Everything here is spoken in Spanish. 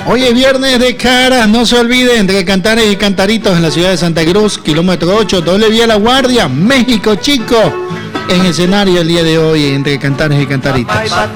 Hoy es viernes de caras, no se olviden, entre Cantares y Cantaritos en la ciudad de Santa Cruz, kilómetro 8, doble vía La Guardia, México, chico, en escenario el día de hoy entre Cantares y Cantaritos.